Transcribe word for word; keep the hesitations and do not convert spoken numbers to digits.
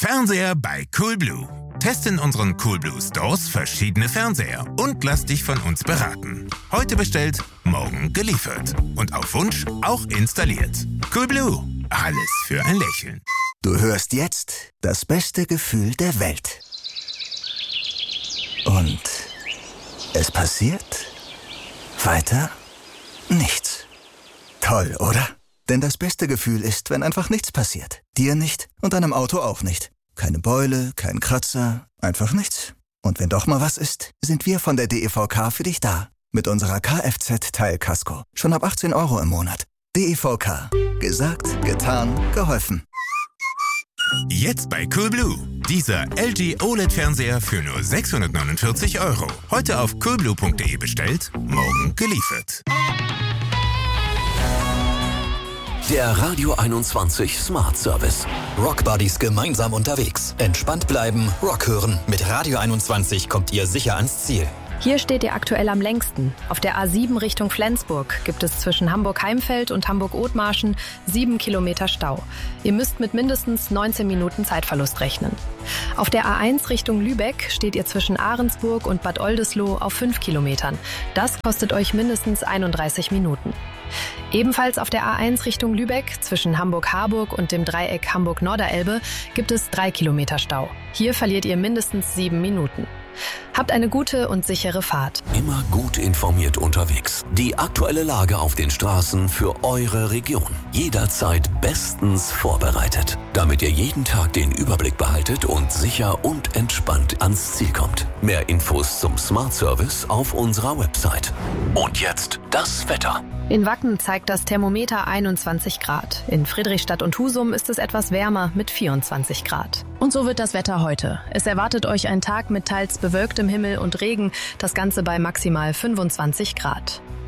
Fernseher bei Coolblue. Teste in unseren Coolblue Stores verschiedene Fernseher und lass dich von uns beraten. Heute bestellt, morgen geliefert. Und auf Wunsch auch installiert. Coolblue. Alles für ein Lächeln. Du hörst jetzt das beste Gefühl der Welt. Und es passiert weiter nichts. Toll, oder? Denn das beste Gefühl ist, wenn einfach nichts passiert. Dir nicht und deinem Auto auch nicht. Keine Beule, kein Kratzer, einfach nichts. Und wenn doch mal was ist, sind wir von der D E V K für dich da. Mit unserer Kfz-Teilkasko. Schon ab achtzehn Euro im Monat. D E V K. Gesagt, getan, geholfen. Jetzt bei Coolblue. Dieser L G O L E D-Fernseher für nur sechshundertneunundvierzig Euro. Heute auf coolblue punkt de bestellt, morgen geliefert. Der Radio einundzwanzig Smart Service. Rock Buddies gemeinsam unterwegs. Entspannt bleiben, Rock hören. Mit Radio einundzwanzig kommt ihr sicher ans Ziel. Hier steht ihr aktuell am längsten. Auf der A sieben Richtung Flensburg gibt es zwischen Hamburg-Heimfeld und Hamburg-Othmarschen sieben Kilometer Stau. Ihr müsst mit mindestens neunzehn Minuten Zeitverlust rechnen. Auf der A eins Richtung Lübeck steht ihr zwischen Ahrensburg und Bad Oldesloe auf fünf Kilometern. Das kostet euch mindestens einunddreißig Minuten. Ebenfalls auf der A eins Richtung Lübeck zwischen Hamburg-Harburg und dem Dreieck Hamburg-Norderelbe gibt es drei Kilometer Stau. Hier verliert ihr mindestens sieben Minuten. Habt eine gute und sichere Fahrt. Immer gut informiert unterwegs. Die aktuelle Lage auf den Straßen für eure Region. Jederzeit bestens vorbereitet, damit ihr jeden Tag den Überblick behaltet und sicher und entspannt ans Ziel kommt. Mehr Infos zum Smart Service auf unserer Website. Und jetzt das Wetter. In Wacken zeigt das Thermometer einundzwanzig Grad. In Friedrichstadt und Husum ist es etwas wärmer mit vierundzwanzig Grad. Und so wird das Wetter heute. Es erwartet euch ein Tag mit teils bewölktem Himmel und Regen, das Ganze bei maximal fünfundzwanzig Grad.